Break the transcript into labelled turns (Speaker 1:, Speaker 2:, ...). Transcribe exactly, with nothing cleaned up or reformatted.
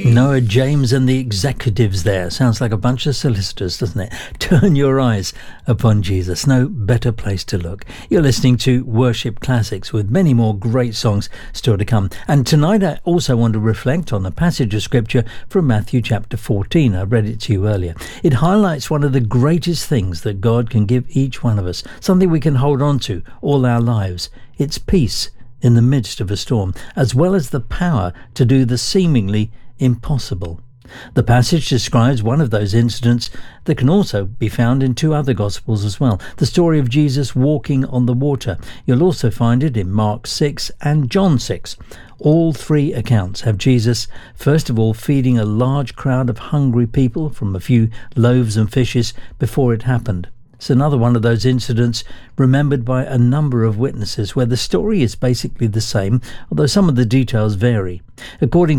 Speaker 1: Noah James and the Executives there. Sounds like a bunch of solicitors, doesn't it? Turn your eyes upon Jesus. No better place to look. You're listening to Worship Classics with many more great songs still to come. And tonight I also want to reflect on a passage of scripture from Matthew chapter fourteen. I read it to you earlier. It highlights one of the greatest things that God can give each one of us, something we can hold on to all our lives. It's peace in the midst of a storm, as well as the power to do the seemingly impossible. The passage describes one of those incidents that can also be found in two other Gospels as well. The story of Jesus walking on the water. You'll also find it in Mark six and John six. All three accounts have Jesus, first of all, feeding a large crowd of hungry people from a few loaves and fishes before it happened. It's another one of those incidents remembered by a number of witnesses where the story is basically the same, although some of the details vary. According